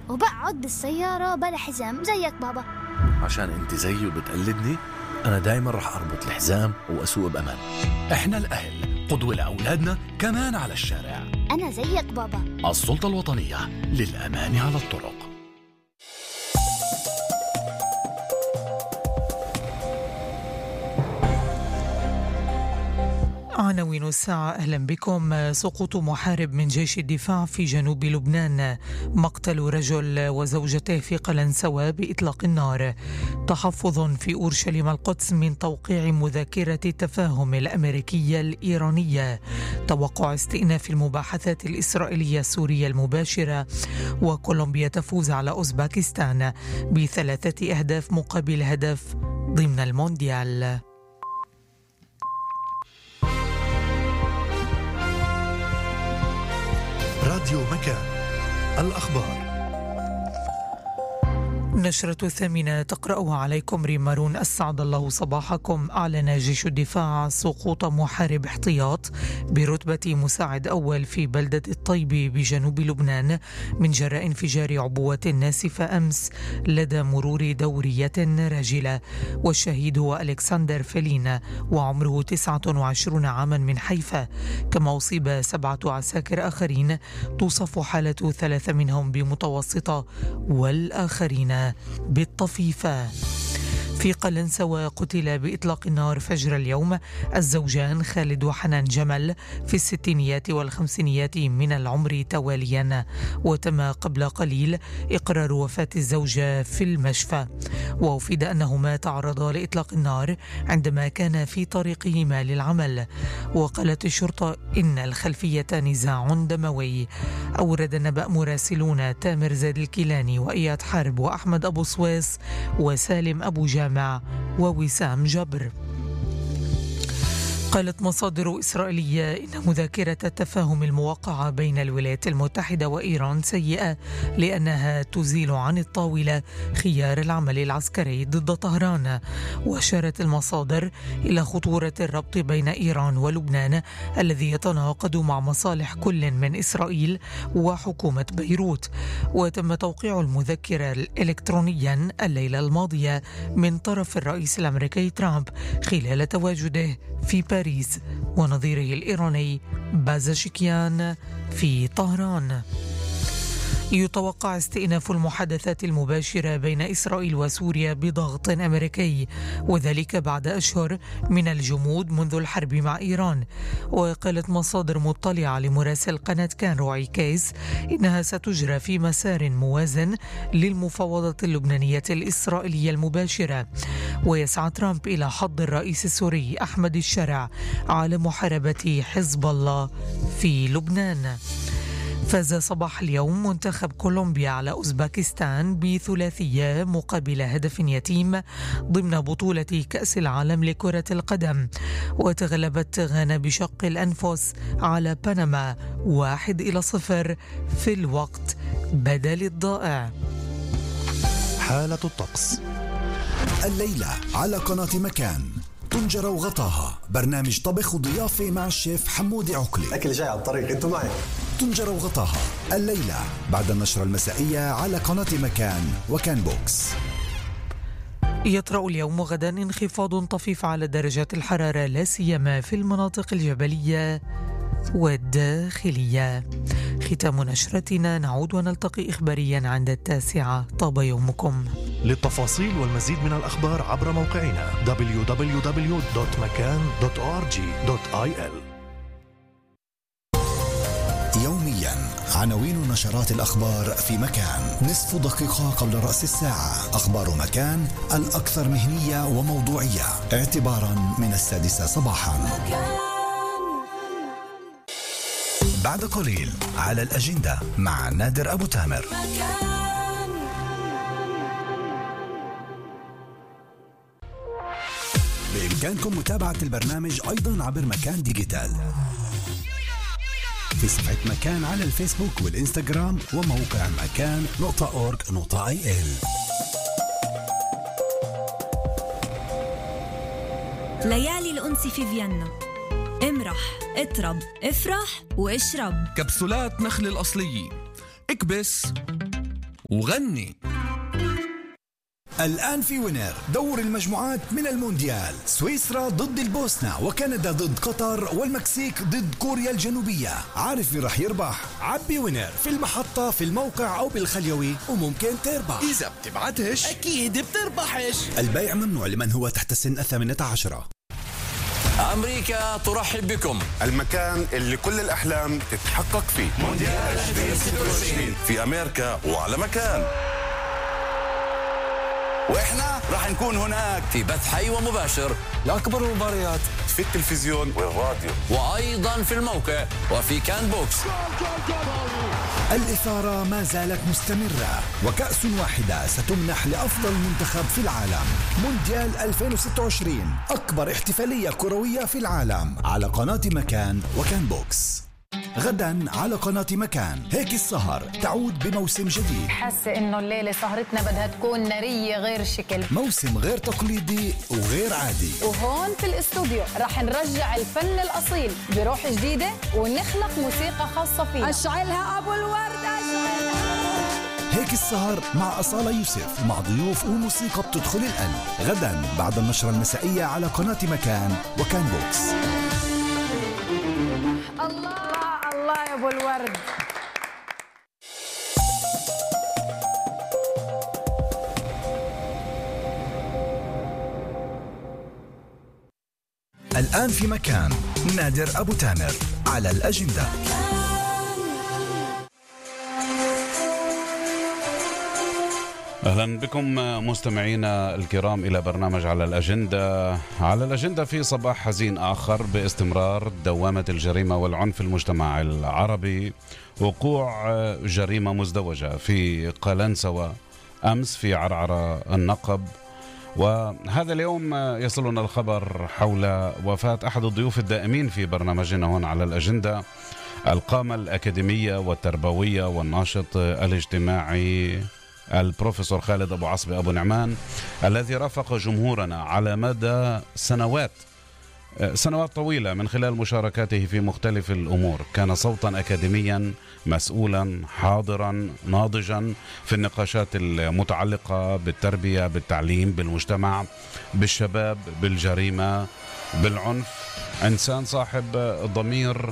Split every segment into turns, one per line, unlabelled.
وبقعد بالسيارة بلا حزام زيك بابا.
عشان انت زيي وبتقلدني، انا دايما رح اربط الحزام واسوق بامان. احنا الاهل قدوة لاولادنا كمان على الشارع.
أنا زيك بابا.
السلطة الوطنية للأمان على الطرق.
عناوين الساعة. أهلا بكم. سقوط محارب من جيش الدفاع في جنوب لبنان، مقتل رجل وزوجته في قلنسوة بإطلاق النار، تحفظ في أورشليم القدس من توقيع مذكرة التفاهم الأمريكية الإيرانية، توقع استئناف المباحثات الإسرائيلية السورية المباشرة، وكولومبيا تفوز على أوزباكستان ب3 أهداف مقابل هدف ضمن المونديال.
راديو مكان، الأخبار.
نشرة 8 تقرأها عليكم ريمارون. أسعد الله صباحكم. أعلن جيش الدفاع سقوط محارب احتياط برتبة مساعد أول في بلدة الطيب بجنوب لبنان من جراء انفجار عبوة ناسفة أمس لدى مرور دورية راجلة، والشهيد هو ألكسندر فيلين وعمره 29 عاما من حيفا. كما أصيب 7 عساكر آخرين توصف حالة 3 منهم بمتوسطة والآخرين بالطفيفة. في قلنسوة قتل بإطلاق النار فجر اليوم الزوجان خالد وحنان جمل في الستينيات والخمسينيات من العمر تواليا، وتم قبل قليل إقرار وفاة الزوجة في المشفى. وأفيد أنهما تعرضا لإطلاق النار عندما كان في طريقهما للعمل. وقالت الشرطة إن الخلفية نزاع دموي. أورد النبأ مراسلون تامر زاد الكيلاني وإياد حرب وأحمد أبو سويس وسالم أبو جامع ووسام جبر. قالت مصادر إسرائيلية إن مذكرة التفاهم الموقعة بين الولايات المتحدة وإيران سيئة لأنها تزيل عن الطاولة خيار العمل العسكري ضد طهران. وأشارت المصادر إلى خطورة الربط بين إيران ولبنان الذي يتناقض مع مصالح كل من إسرائيل وحكومة بيروت. وتم توقيع المذكرة إلكترونيا الليلة الماضية من طرف الرئيس الأمريكي ترامب خلال تواجده في باريس ونظيره الإيراني بازشكيان في طهران. يتوقع استئناف المحادثات المباشرة بين إسرائيل وسوريا بضغط أمريكي، وذلك بعد أشهر من الجمود منذ الحرب مع إيران. وقالت مصادر مطلعة لمراسل قناة كان روعي كيس إنها ستجرى في مسار موازن للمفاوضات اللبنانية الإسرائيلية المباشرة. ويسعى ترامب إلى حض الرئيس السوري أحمد الشرع على محاربة حزب الله في لبنان. فاز صباح اليوم منتخب كولومبيا على أوزباكستان بثلاثية مقابل هدف يتيم ضمن بطولة كأس العالم لكرة القدم. وتغلبت غانا بشق الأنفس على بنما 1-0 في الوقت بدل الضائع.
حالة الطقس
الليلة على قناة مكان. طنجرة وغطاها، برنامج طبخ وضيافة مع الشيف حمودي عقلي.
أكل جاي على الطريق، أنتوا معي.
طنجرة وغطاها الليلة بعد النشرة المسائية على قناة مكان وكان بوكس.
يطرأ اليوم وغدا انخفاض طفيف على درجات الحرارة لا سيما في المناطق الجبلية والداخلية. ختام نشرتنا، نعود ونلتقي إخباريا عند 9. طاب يومكم.
للتفاصيل والمزيد من الأخبار عبر موقعنا www.makan.org.il.
يوميا عناوين نشرات الأخبار في مكان. نصف دقيقة قبل رأس الساعة. أخبار مكان الأكثر مهنية وموضوعية اعتبارا من 6 صباحا. بعد قليل على الأجندة مع نادر أبو تامر. بإمكانكم متابعة البرنامج أيضا عبر مكان ديجيتال في صفحة مكان على الفيسبوك والإنستغرام وموقع مكان.org.il.
ليالي الأنس في فيينا. امرح، اطرب، افرح واشرب.
كبسولات نخل الأصلية، اكبس
وغني.
الآن في وينر دور المجموعات من المونديال، سويسرا ضد البوسنة وكندا ضد قطر والمكسيك ضد كوريا الجنوبية. عارف مين رح يربح؟ عبي وينر في المحطة في الموقع أو بالخليوي وممكن تربح.
إذا بتبعتش أكيد بتربحش.
البيع ممنوع لمن هو تحت سن 18.
أمريكا ترحب بكم،
المكان اللي كل الأحلام تتحقق فيه.
مونديال 2026
في أمريكا وعلى مكان،
وإحنا رح نكون هناك في بث حي ومباشر لأكبر المباريات
في التلفزيون والراديو
وأيضا في الموقع وفي كان بوكس.
الإثارة ما زالت مستمرة وكأس واحدة ستمنح لأفضل منتخب في العالم. مونديال 2026 أكبر احتفالية كروية في العالم على قناة مكان وكان بوكس. غدا على قناة مكان هيك السهر تعود بموسم جديد.
حاسة إنه الليلة سهرتنا بدها تكون نارية غير شكل،
موسم غير تقليدي وغير عادي.
وهون في الاستوديو رح نرجع الفن الأصيل بروح جديدة ونخلق موسيقى خاصة فيها. أشعلها أبو الورد، أشعلها.
هيك السهر مع أصالة يوسف مع ضيوف وموسيقى بتدخل القلب. غدا بعد النشرة المسائية على قناة مكان وكان بوكس.
الله الله يا أبو الورد.
الآن في مكان نادر أبو تامر على الأجندة.
أهلا بكم مستمعينا الكرام إلى برنامج على الأجندة. على الأجندة في صباح حزين آخر باستمرار دوامة الجريمة والعنف في المجتمع العربي. وقوع جريمة مزدوجة في قلنسوة أمس في عرعرة النقب، وهذا اليوم يصلنا الخبر حول وفاة أحد الضيوف الدائمين في برنامجنا هون على الأجندة، القامة الأكاديمية والتربوية والناشط الاجتماعي البروفيسور خالد أبو عصبي أبو نعمان، الذي رافق جمهورنا على مدى سنوات طويلة من خلال مشاركاته في مختلف الأمور. كان صوتا أكاديميا مسؤولا حاضرا ناضجا في النقاشات المتعلقة بالتربية، بالتعليم، بالمجتمع، بالشباب، بالجريمة، بالعنف. إنسان صاحب ضمير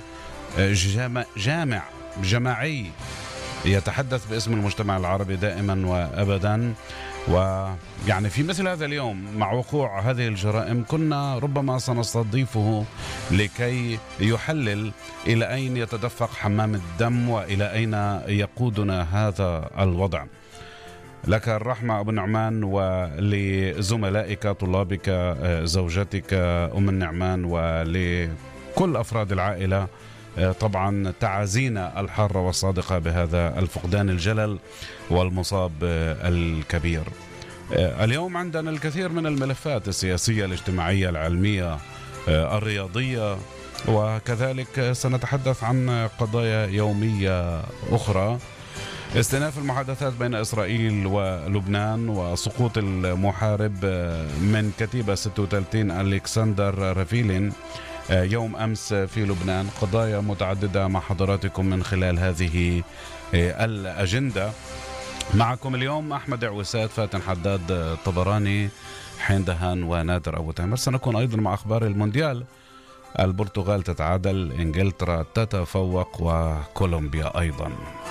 جماعي يتحدث باسم المجتمع العربي دائما وأبدا. ويعني في مثل هذا اليوم مع وقوع هذه الجرائم كنا ربما سنستضيفه لكي يحلل إلى أين يتدفق حمام الدم وإلى أين يقودنا هذا الوضع. لك الرحمة أبو نعمان، ولزملائك طلابك زوجتك أم النعمان ولكل أفراد العائلة طبعا تعازينا الحارة والصادقة بهذا الفقدان الجلل والمصاب الكبير. اليوم عندنا الكثير من الملفات السياسية الاجتماعية العلمية الرياضية، وكذلك سنتحدث عن قضايا يومية أخرى. استئناف المحادثات بين إسرائيل ولبنان وسقوط المحارب من كتيبة 36 ألكسندر رافيلين يوم أمس في لبنان. قضايا متعددة مع حضراتكم من خلال هذه الأجندة. معكم اليوم أحمد عويسات، فاتن حداد، طبراني، حين دهان ونادر أبو تامر. سنكون أيضا مع أخبار المونديال. البرتغال تتعادل، إنجلترا تتفوق، وكولومبيا أيضا.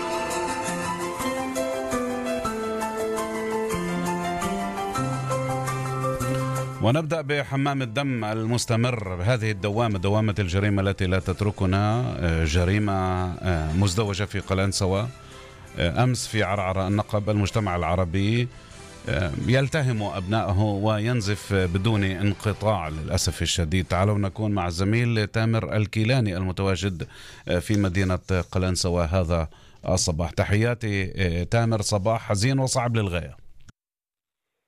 ونبدأ بحمام الدم المستمر بهذه الدوامة، دوامة الجريمة التي لا تتركنا. جريمة مزدوجة في قلنسوة أمس في عرعرة النقب. المجتمع العربي يلتهم أبنائه وينزف بدون انقطاع للأسف الشديد. تعالوا نكون مع الزميل تامر الكيلاني المتواجد في مدينة قلنسوة هذا الصباح. تحياتي تامر، صباح حزين وصعب للغاية.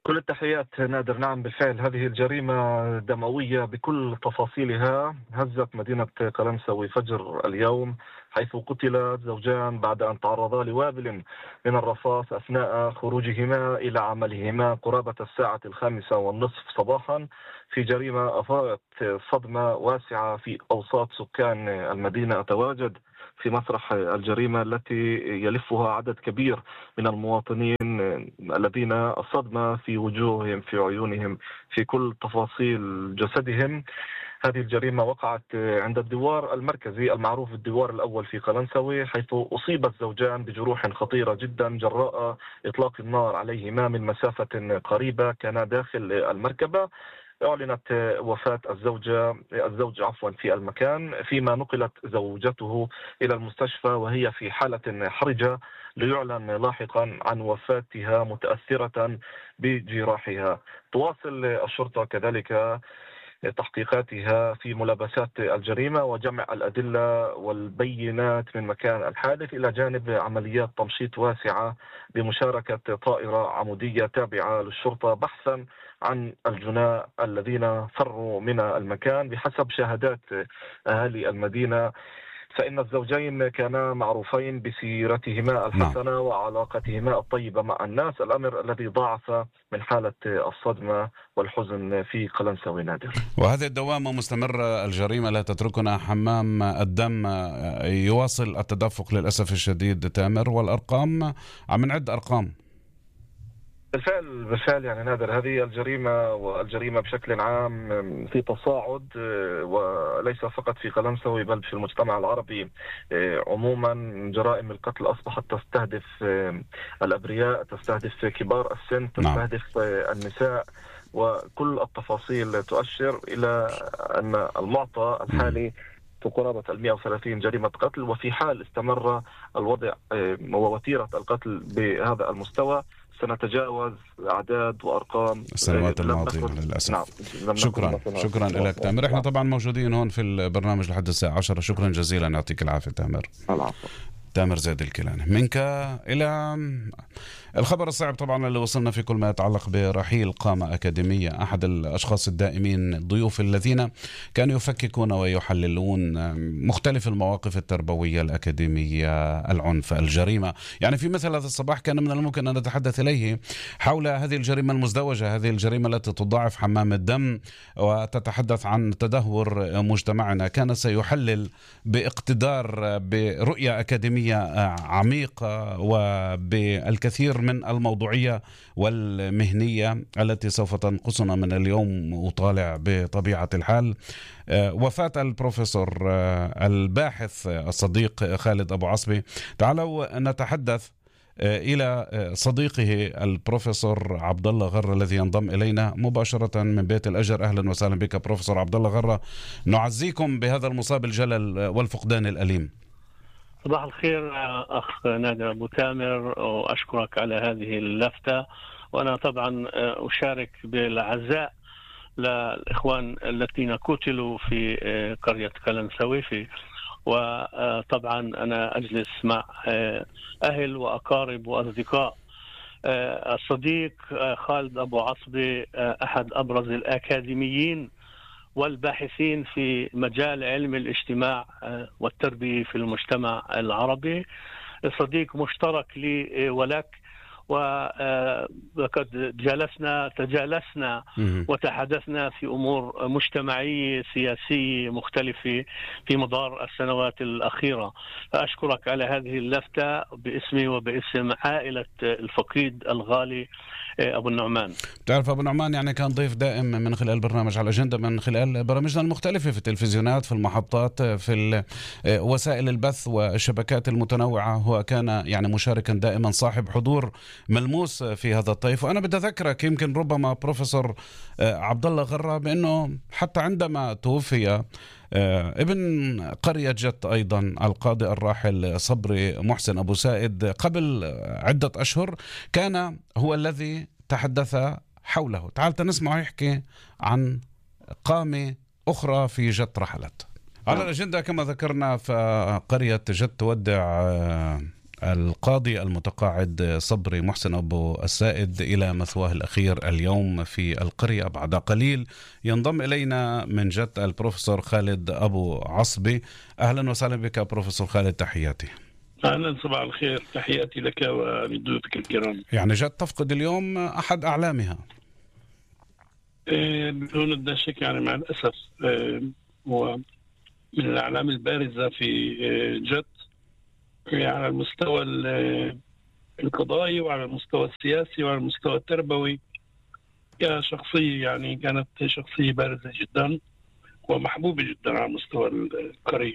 كل التحيات نادر. نعم بالفعل هذه الجريمة دموية بكل تفاصيلها هزت مدينة قلنسوي فجر اليوم، حيث قتل زوجان بعد أن تعرضا لوابل من الرصاص أثناء خروجهما إلى عملهما قرابة الساعة 5:30 صباحا، في جريمة أثارت صدمة واسعة في أوساط سكان المدينة. أتواجد في مسرح الجريمة التي يلفها عدد كبير من المواطنين الذين الصدمة في وجوههم، في عيونهم، في كل تفاصيل جسدهم. هذه الجريمة وقعت عند الدوار المركزي المعروف بالدوار الأول في قلنسوي، حيث أصيب الزوجان بجروح خطيرة جدا جراء إطلاق النار عليهما من مسافة قريبة، كان داخل المركبة. أعلنت وفاة الزوج في المكان، فيما نقلت زوجته إلى المستشفى وهي في حالة حرجة، ليعلن لاحقا عن وفاتها متأثرة بجراحها. تواصل الشرطة كذلك تحقيقاتها في ملابسات الجريمة وجمع الأدلة والبينات من مكان الحادث، إلى جانب عمليات تمشيط واسعة بمشاركة طائرة عمودية تابعة للشرطة بحثا عن الجناة الذين فروا من المكان. بحسب شهادات أهالي المدينة فإن الزوجين كانا معروفين بسيرتهما الحسنة وعلاقتهما الطيبة مع الناس، الأمر الذي ضاعف من حالة الصدمة والحزن في قلنسوي نادر.
وهذه الدوامة مستمرة، الجريمة لا تتركنا. حمام الدم يواصل التدفق للأسف الشديد تامر، والأرقام عم نعد أرقام.
بالفعل يعني نادر، هذه الجريمة والجريمة بشكل عام في تصاعد، وليس فقط في قلنسوي بل في المجتمع العربي عموما. جرائم القتل أصبحت تستهدف الأبرياء، تستهدف كبار السن، تستهدف النساء، وكل التفاصيل تؤشر إلى أن المعطى الحالي قرابة 130 جريمة قتل، وفي حال استمر الوضع ووتيرة القتل بهذا المستوى سنتجاوز أعداد وأرقام
السنوات الماضية للأسف. شكرا لك تامر. احنا طبعا موجودين هون في البرنامج لحد الساعة 10. شكرا جزيلا، يعطيك العافية تامر.
العفو.
تامر زيد الكيلاني. منك إلى الخبر الصعب طبعا اللي وصلنا في كل ما يتعلق برحيل قامة أكاديمية، أحد الأشخاص الدائمين الضيوف الذين كانوا يفككون ويحللون مختلف المواقف التربوية الأكاديمية، العنف، الجريمة. يعني في مثل هذا الصباح كان من الممكن أن نتحدث إليه حول هذه الجريمة المزدوجة، هذه الجريمة التي تضاعف حمام الدم وتتحدث عن تدهور مجتمعنا. كان سيحلل باقتدار برؤية أكاديمية عميقة وبالكثير من الموضوعية والمهنية التي سوف تنقصنا من اليوم وطالع بطبيعة الحال. وفاة البروفيسور الباحث الصديق خالد أبو عصبي. تعالوا نتحدث إلى صديقه البروفيسور عبد الله غرة الذي ينضم إلينا مباشرة من بيت الأجر. أهلا وسهلا بك بروفيسور عبد الله غرة، نعزيكم بهذا المصاب الجلل والفقدان الأليم.
صباح الخير أخ نادر أبو تامر، وأشكرك على هذه اللفتة. وأنا طبعا أشارك بالعزاء للإخوان الذين قتلوا في قرية قلنسوي، وطبعا أنا أجلس مع أهل وأقارب وأصدقاء الصديق خالد أبو عصبي، أحد أبرز الأكاديميين والباحثين في مجال علم الاجتماع والتربية في المجتمع العربي. صديق مشترك لي ولك، وقد تجالسنا وتحدثنا في أمور مجتمعية سياسية مختلفة في مدار السنوات الأخيرة. فأشكرك على هذه اللفتة باسمي وباسم عائلة الفقيد الغالي أبو النعمان.
تعرف أبو النعمان يعني كان ضيف دائم من خلال البرنامج على الأجندة، من خلال برامجنا المختلفة في التلفزيونات، في المحطات، في وسائل البث والشبكات المتنوعة. هو كان يعني مشاركا دائما، صاحب حضور ملموس في هذا الطيف. وأنا بدي أذكرك يمكن ربما بروفيسور عبد الله غرة بأنه حتى عندما توفي ابن قرية جت أيضا القاضي الراحل صبري محسن أبو سائد قبل عدة أشهر، كان هو الذي تحدث حوله. تعال نسمع يحكي عن قامة أخرى في جت رحلت. على الأجندة كما ذكرنا فقرية جت تودع القاضي المتقاعد صبري محسن أبو السائد إلى مثواه الأخير اليوم في القرية. بعد قليل ينضم إلينا من جد البروفيسور خالد أبو عصبي. أهلا وسهلا بك بروفيسور خالد، تحياتي.
أهلا، صباح الخير، تحياتي لك ولضيوفك الكرام.
يعني جد تفقد اليوم أحد أعلامها.
بدون أدنى شك، يعني مع الأسف هو من الأعلام البارزة في جد، يعني على المستوى القضائي وعلى المستوى السياسي وعلى المستوى التربوي. كشخصية يعني كانت شخصية بارزة جدا ومحبوبة جدا على مستوى القرية.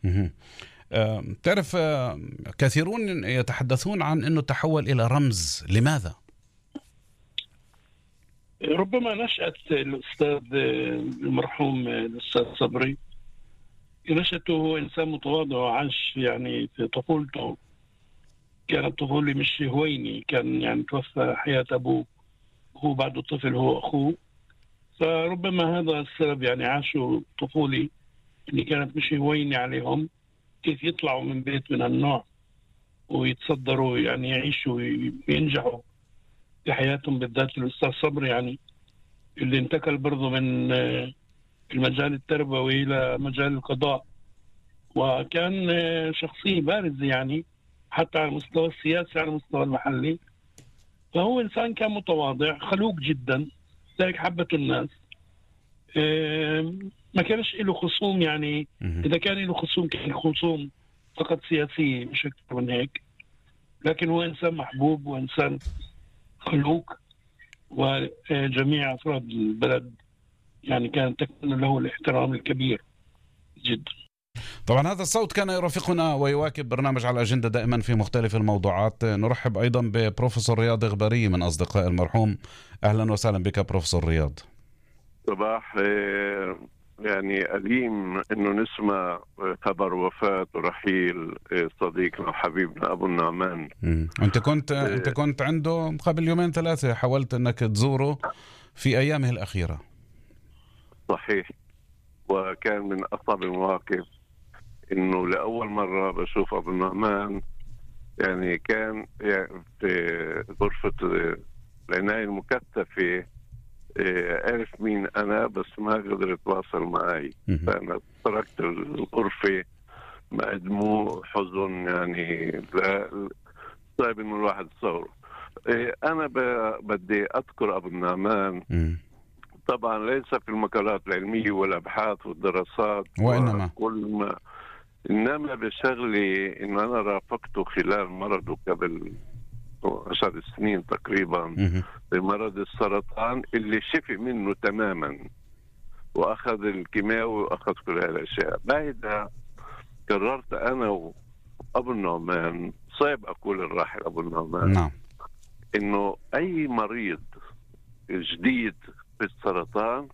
تعرف كثيرون يتحدثون عن أنه تحول إلى رمز، لماذا؟
ربما نشأة الأستاذ المرحوم الأستاذ صبري، نشأته هو إنسان متواضع وعاش يعني في طفولته كانت طفولة مش هويني، كان يعني توفى حياة أبوه هو بعد طفل هو أخوه، فربما هذا السبب يعني عاشوا طفولة اللي كانت مش هويني عليهم، كيف يطلعوا من بيت من هالنوع ويتصدروا يعني يعيشوا وينجحوا في حياتهم، بالذات الأستاذ صبري يعني اللي انتقل برضه من المجال التربوي إلى مجال القضاء، وكان شخصية بارزة يعني حتى على المستوى السياسي على المستوى المحلي. فهو إنسان كان متواضع خلوق جدا، لذلك حبته الناس. ما كانش له خصوم، يعني إذا كان له خصوم كان خصوم فقط سياسية مش أكثر من هيك، لكن هو إنسان محبوب وإنسان خلوق، وجميع أفراد البلد يعني كان تكون له الاحترام الكبير جدا.
طبعا هذا الصوت كان يرافقنا ويواكب برنامج على الأجندة دائما في مختلف الموضوعات. نرحب أيضا ببروفيسور رياض غباري من أصدقاء المرحوم. أهلا وسهلا بك بروفيسور رياض.
صباح، يعني أليم أنه نسمع خبر وفاة ورحيل صديقنا وحبيبنا أبو النعمان.
أنت كنت عنده قبل يومين ثلاثة، حاولت أنك تزوره في أيامه الأخيرة.
صحيح، وكان من أصعب المواقف إنه لأول مرة بشوف أبو النعمان. يعني كان يعني في غرفة العناية المكثفة، عرف مين أنا بس ما قدر يتواصل معي، فأنا تركت الغرفة مع دموع حزن، يعني صعب إنه الواحد يصوره. أنا بدي أذكر أبو النعمان طبعا ليس في المقالات العلمية والأبحاث والدراسات
وإنما
إنما بشغلي إنه أنا رافقته خلال مرضه قبل 10 سنين تقريبا بمرض السرطان اللي شفي منه تماما، وأخذ الكيماوي وأخذ كل هذه الأشياء. بعدها قررت أنا وأبو النعمان، صعب أقول الراحل أبو النعمان،
نعم،
إنه أي مريض جديد في السرطان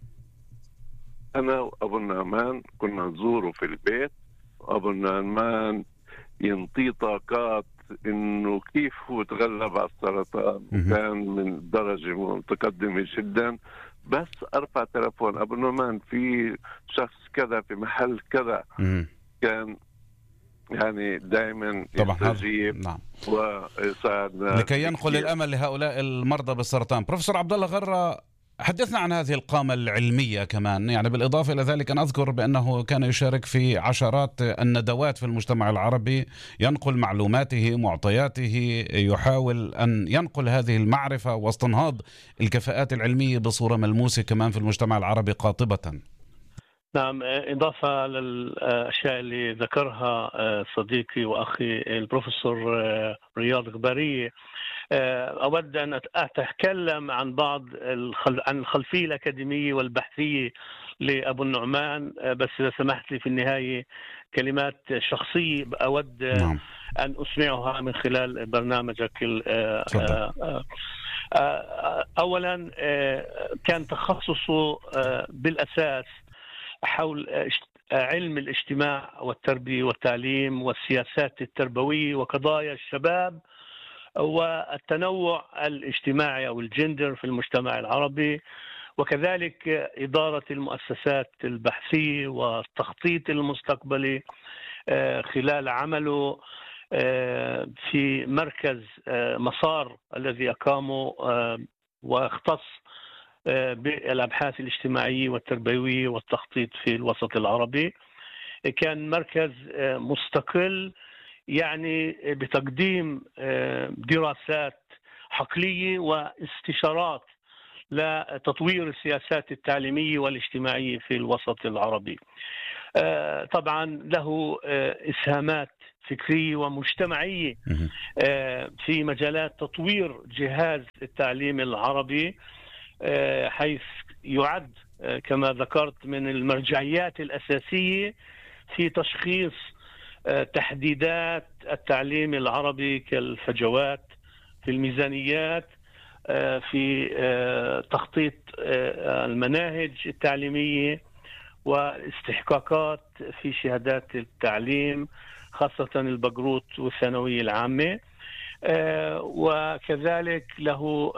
أنا وأبو النعمان كنا نزوره في البيت، وأبو النعمان ينطي طاقات إنه كيف هو تغلب على السرطان، وكان من درجة متقدمة جدا. بس أرفع تلفون أبو النعمان في شخص كذا في محل كذا، كان يعني دائما يستجيب.
نعم.
ويساعدنا
لكي ينقل الأمل لهؤلاء المرضى بالسرطان. بروفيسور عبد الله غرة، حدثنا عن هذه القامة العلمية كمان، يعني بالإضافة إلى ذلك أنا أذكر بأنه كان يشارك في عشرات الندوات في المجتمع العربي، ينقل معلوماته معطياته، يحاول أن ينقل هذه المعرفة واستنهاض الكفاءات العلمية بصورة ملموسة كمان في المجتمع العربي قاطبة.
نعم، إضافة للأشياء اللي ذكرها صديقي وأخي البروفيسور رياض غباري، أود أن أتكلم عن عن الخلفية الأكاديمية والبحثية لأبو النعمان، بس إذا سمحت لي في النهاية كلمات شخصية أود أن أسمعها من خلال برنامجك. أولا كان تخصصه بالأساس حول علم الاجتماع والتربية والتعليم والسياسات التربوية وقضايا الشباب والتنوع الاجتماعي أو الجندر في المجتمع العربي، وكذلك إدارة المؤسسات البحثية والتخطيط المستقبلي خلال عمله في مركز مسار الذي أقامه واختص بالأبحاث الاجتماعية والتربوية والتخطيط في الوسط العربي. كان مركز مستقل يعني بتقديم دراسات حقلية واستشارات لتطوير السياسات التعليمية والاجتماعية في الوسط العربي. طبعا له إسهامات فكرية ومجتمعية في مجالات تطوير جهاز التعليم العربي، حيث يعد كما ذكرت من المرجعيات الأساسية في تشخيص تحديدات التعليم العربي كالفجوات في الميزانيات، في تخطيط المناهج التعليمية والاستحقاقات في شهادات التعليم خاصة البقروت والثانوية العامة. وكذلك له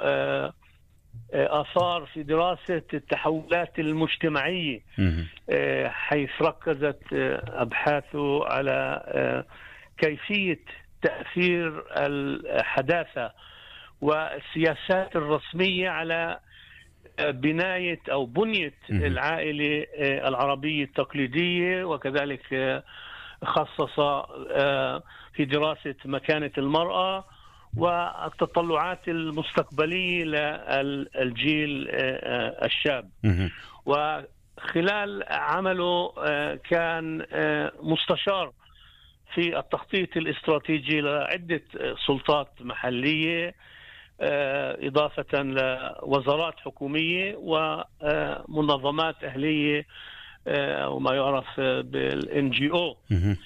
آثار في دراسة التحولات المجتمعية، حيث ركزت أبحاثه على كيفية تأثير الحداثة والسياسات الرسمية على بناية أو بنية العائلة العربية التقليدية، وكذلك خصص في دراسة مكانة المرأة والتطلعات المستقبلية للجيل الشاب. وخلال عمله كان مستشار في التخطيط الاستراتيجي لعدة سلطات محلية، إضافة لوزارات حكومية ومنظمات أهلية أو ما يعرف بالNGO،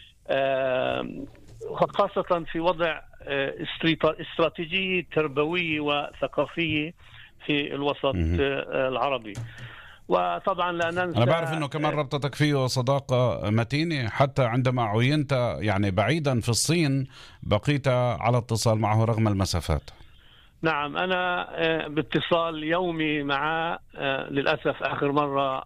خاصة في وضع استراتيجية تربوية وثقافية في الوسط العربي. وطبعا لا ننسى،
أنا بعرف أنه كمان ربطتك فيه صداقة متينة، حتى عندما عينت يعني بعيدا في الصين بقيت على اتصال معه رغم المسافات.
نعم، أنا باتصال يومي معه. للأسف آخر مرة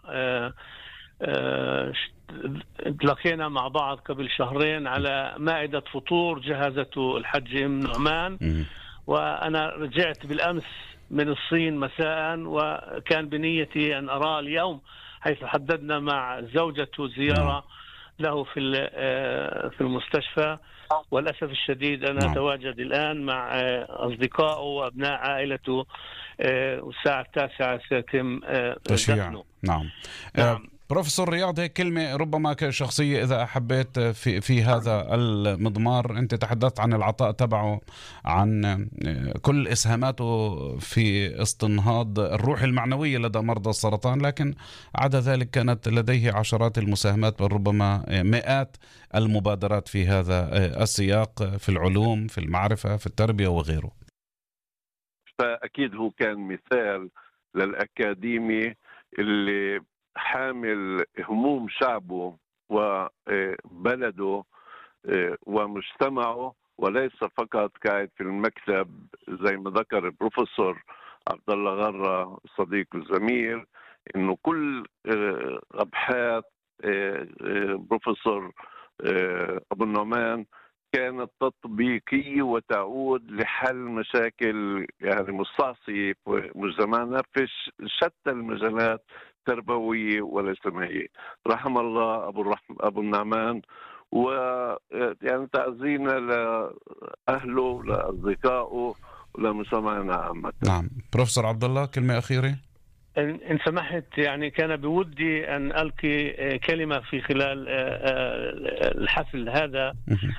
تلاقينا مع بعض قبل شهرين على مائدة فطور جهزته الحج أم نعمان، وأنا رجعت بالأمس من الصين مساء، وكان بنيتي أن أراه اليوم، حيث حددنا مع زوجته زيارة له في المستشفى. والأسف الشديد أنا أتواجد الآن مع أصدقائه وأبناء عائلته، والساعة 9 سيتم دفنه.
نعم. بروفيسور رياض، هيك كلمة ربما كشخصية إذا أحبيت في هذا المضمار. أنت تحدثت عن العطاء تبعه، عن كل إسهاماته في استنهاض الروح المعنوية لدى مرضى السرطان، لكن عدا ذلك كانت لديه عشرات المساهمات بل ربما مئات المبادرات في هذا السياق، في العلوم، في المعرفة، في التربية وغيره.
فأكيد هو كان مثال للأكاديمي اللي حامل هموم شعبه وبلده ومجتمعه، وليس فقط قاعد في المكتب زي ما ذكر البروفيسور عبد الله غرة صديق الزميل، انه كل ابحاث بروفيسور ابو النعمان كانت تطبيقية وتعود لحل مشاكل يعني مستعصية في مجتمعنا في شتى المجالات التربوية والاجتماعية. رحم الله أبو النعمان، ويعني تعزينا لأهله لأصدقائه ولمجتمعنا عامة.
نعم. بروفيسور عبد الله، كلمة أخيرة
إن سمحت. يعني كان بودي أن ألقي كلمة في خلال الحفل هذا،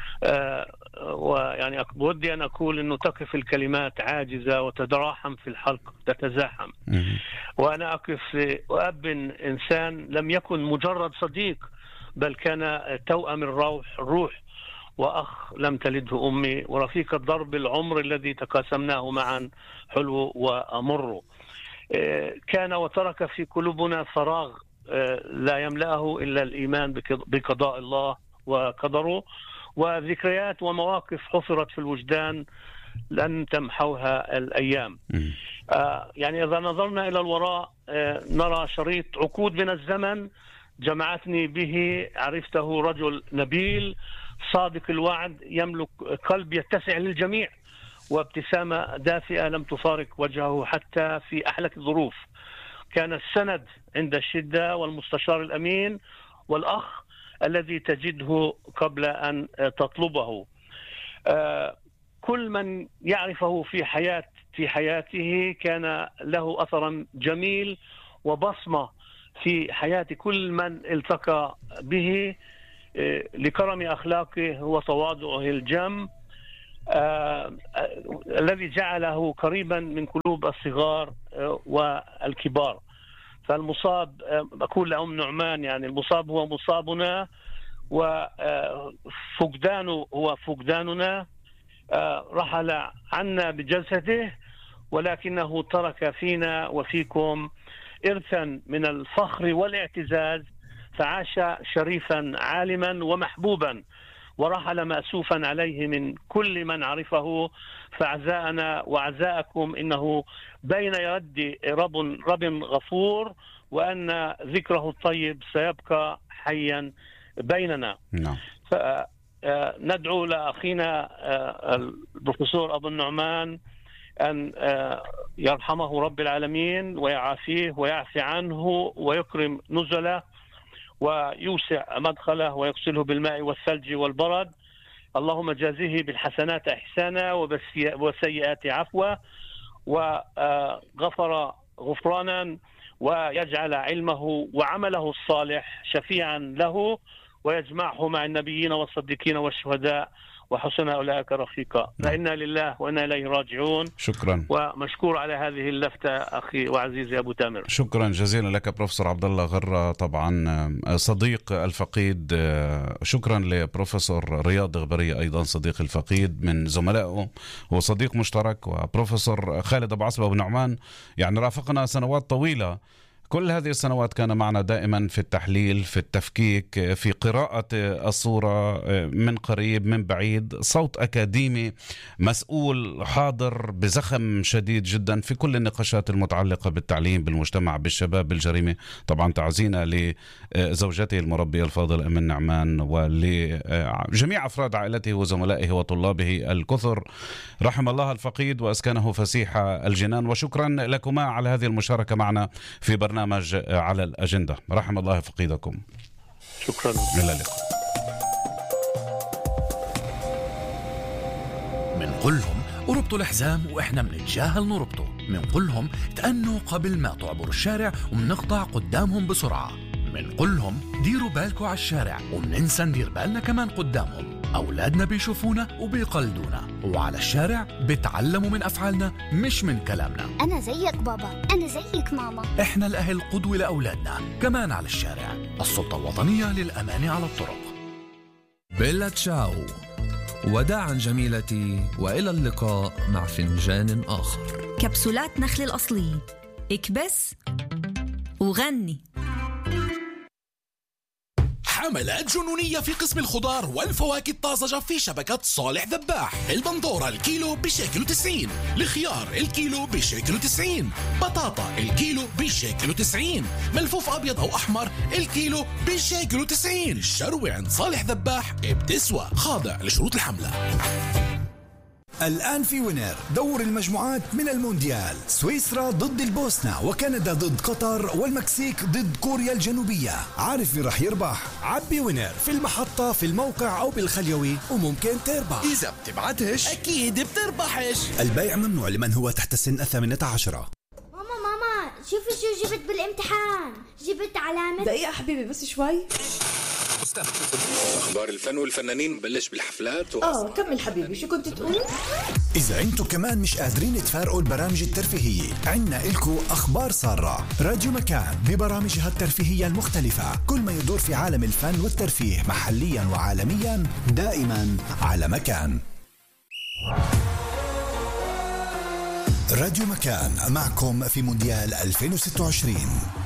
ويعني بودي أن أقول أنه تقف الكلمات عاجزة وتتراحم في الحلق تتزاحم. وأنا أقف وأب إنسان لم يكن مجرد صديق، بل كان توأم الروح وأخ لم تلده أمي، ورفيق الضرب العمر الذي تقاسمناه معا حلو وأمر. كان وترك في قلوبنا فراغ لا يملأه إلا الإيمان بقضاء الله وقدره، وذكريات ومواقف حفرت في الوجدان لن تمحوها الأيام. يعني إذا نظرنا إلى الوراء نرى شريط عقود من الزمن جمعتني به. عرفته رجل نبيل صادق الوعد يملك قلب يتسع للجميع وابتسامة دافئة لم تفارق وجهه حتى في أحلك الظروف. كان السند عند الشدة والمستشار الأمين والأخ الذي تجده قبل أن تطلبه. كل من يعرفه في حياته كان له أثرا جميل وبصمة في حياة كل من التقى به لكرم أخلاقه وتواضعه الجم الذي جعله قريبا من قلوب الصغار والكبار. فالمصاب أقول لأم نعمان يعني المصاب هو مصابنا وفقدانه هو فقداننا. رحل عنا بجسده ولكنه ترك فينا وفيكم إرثا من الفخر والاعتزاز، فعاش شريفا عالما ومحبوبا ورحل مأسوفا عليه من كل من عرفه. فعزاءنا وعزاءكم إنه بين يد رب غفور، وأن ذكره الطيب سيبقى حيا بيننا. فندعو لأخينا البروفيسور أبو النعمان أن يرحمه رب العالمين ويعافيه ويعفي عنه ويكرم نزله ويوسع مدخله ويغسله بالماء والثلج والبرد. اللهم جازيه بالحسنات إحسانا وبالسيئات عفوا وغفر غفرانا، ويجعل علمه وعمله الصالح شفيعا له، ويجمعه مع النبيين والصديقين والشهداء وحسن أولئك رفيقا. فإنا لله وإنا إليه راجعون.
شكرا
ومشكور على هذه اللفتة أخي وعزيزي أبو تامر.
شكرا جزيلا لك بروفيسور عبد الله غرة، طبعا صديق الفقيد. شكرا لبروفيسور رياض غبرية أيضا صديق الفقيد من زملائه وصديق مشترك، وبروفيسور خالد أبو عصبة أبو نعمان يعني رافقنا سنوات طويلة. كل هذه السنوات كان معنا دائما في التحليل، في التفكيك، في قراءة الصورة من قريب من بعيد، صوت أكاديمي مسؤول حاضر بزخم شديد جدا في كل النقاشات المتعلقة بالتعليم، بالمجتمع، بالشباب، بالجريمة. طبعا تعزينا لزوجته المربية الفاضل أم النعمان ولجميع أفراد عائلته وزملائه وطلابه الكثر. رحم الله الفقيد وأسكنه فسيح الجنان. وشكرا لكما على هذه المشاركة معنا في برنامج على الأجندة. رحم الله فقيدكم.
شكرا.
إلى اللقاء.
منقولهم وربطوا الحزام وإحنا منتجاهل نربطه. منقولهم تأنوا قبل ما تعبروا الشارع ومنقطع قدامهم بسرعة. منقولهم ديروا بالكوا على الشارع ومننسى ندير بالنا كمان قدامهم. أولادنا بيشوفونا وبيقلدونا، وعلى الشارع بيتعلموا من أفعالنا مش من كلامنا.
أنا زيك بابا، أنا زيك ماما.
إحنا الأهل قدوة لأولادنا كمان على الشارع. السلطة الوطنية للأمان على الطرق.
بيلا تشاو، وداعا جميلتي، وإلى اللقاء مع فنجان آخر.
كبسولات نخل الأصلية، اكبس وغني.
حملات جنونية في قسم الخضار والفواكه الطازجة في شبكة صالح ذباح. البندورة الكيلو بشيكل 90، الخيار الكيلو بشيكل 90، بطاطا الكيلو بشيكل 90، ملفوف أبيض أو أحمر الكيلو بشيكل 90. الشروة عند صالح ذباح بتسوى، خاضع لشروط الحملة.
الآن في وينر دور المجموعات من المونديال، سويسرا ضد البوسنة، وكندا ضد قطر، والمكسيك ضد كوريا الجنوبية. عارف مين رح يربح؟ عبي وينر في المحطة، في الموقع أو بالخليوي، وممكن تربح.
إذا بتبعتش أكيد بتربحش.
البيع ممنوع لمن هو تحت سن 18.
ماما شوفي شو جبت بالامتحان. جبت علامة.
دقيقة حبيبي بس شوي.
أخبار الفن والفنانين بلش بالحفلات
كمل حبيبي، شو كنت تقول؟
إذا أنتوا كمان مش قادرين تفارقوا البرامج الترفيهية، عنا إلكو أخبار سارة. راديو مكان ببرامجها الترفيهية المختلفة، كل ما يدور في عالم الفن والترفيه محليا وعالميا، دائما على مكان. راديو مكان معكم في مونديال 2026.